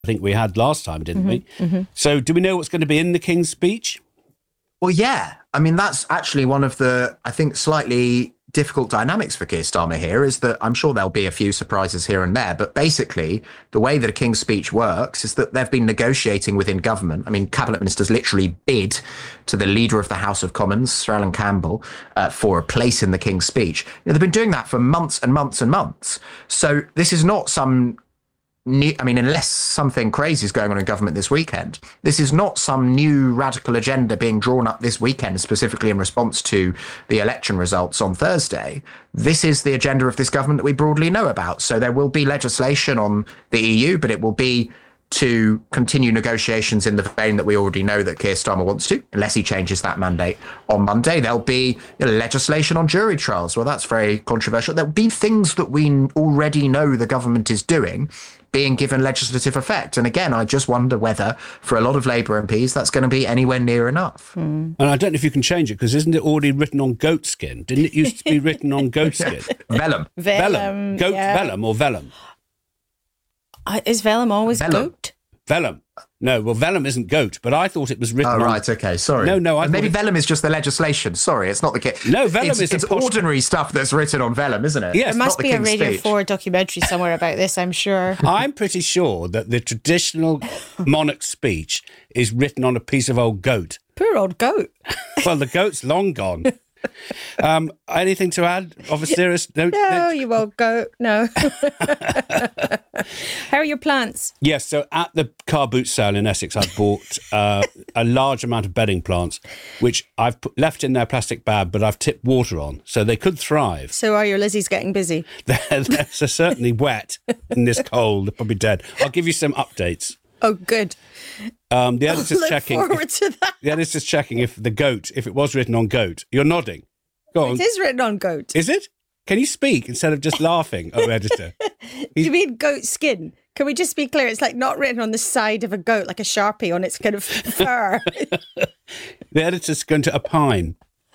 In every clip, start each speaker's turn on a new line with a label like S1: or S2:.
S1: I think we had last time, didn't we? Mm-hmm. So do we know what's going to be in the King's speech?
S2: Well, yeah. I mean, that's actually one of the, I think, slightly difficult dynamics for Keir Starmer here, is that I'm sure there'll be a few surprises here and there. But basically, the way that a King's speech works is that they've been negotiating within government. I mean, cabinet ministers literally bid to the leader of the House of Commons, Sir Alan Campbell, for a place in the King's speech. They've been doing that for months and months and months. So this is not some unless something crazy is going on in government this weekend, this is not some new radical agenda being drawn up this weekend, specifically in response to the election results on Thursday. This is the agenda of this government that we broadly know about. So there will be legislation on the EU, but it will be to continue negotiations in the vein that we already know that Keir Starmer wants to, unless he changes that mandate on Monday. There'll be legislation on jury trials. Well, that's very controversial. There'll be things that we already know the government is doing being given legislative effect. And again, I just wonder whether, for a lot of Labour MPs, that's going to be anywhere near enough.
S1: And I don't know if you can change it, because isn't it already written on goat skin? Didn't it used to be written on goat skin?
S2: Vellum.
S1: Vellum. Goat vellum or vellum?
S3: Is vellum always goat?
S1: Vellum. No, well, vellum isn't goat, but I thought it was written on...
S2: Oh, right, okay, sorry.
S1: No,
S2: maybe vellum is just the legislation. Sorry, it's not the case.
S1: No, vellum is...
S2: It's ordinary stuff that's written on vellum, isn't it?
S1: Yes.
S3: There must be a Radio 4 documentary somewhere about this, I'm sure.
S1: I'm pretty sure that the traditional monarch speech is written on a piece of old goat.
S3: Poor old goat.
S1: Well, the goat's long gone. Anything to add of a serious note?
S3: No, you won't go. No. How are your plants?
S1: Yes, so at the car boot sale in Essex, I bought a large amount of bedding plants, which I've left in their plastic bag, but I've tipped water on, so they could thrive.
S3: So are your Lizzies getting busy?
S1: They're certainly wet in this cold. They're probably dead. I'll give you some updates.
S3: Oh, good.
S1: The editor's
S3: Look
S1: checking.
S3: Forward to that.
S1: The editor's checking if it was written on goat. You're nodding. Go on.
S3: It is written on goat.
S1: Is it? Can you speak instead of just laughing, oh, editor?
S3: Do you mean goat skin? Can we just be clear? It's like not written on the side of a goat, like a Sharpie on its kind of fur.
S1: The editor's going to opine.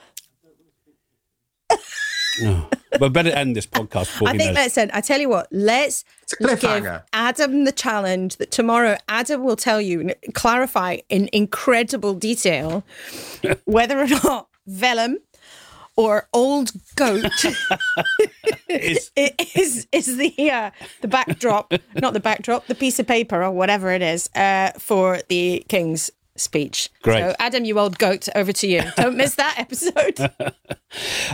S1: Oh, well, better end this podcast.
S3: I think let's end. I tell you what, let's give Adam the challenge that tomorrow Adam will tell you and clarify in incredible detail whether or not vellum or old goat is the backdrop, not the backdrop, the piece of paper or whatever it is for the King's speech.
S1: Great.
S3: So Adam, you old goat, over to you. Don't miss that episode.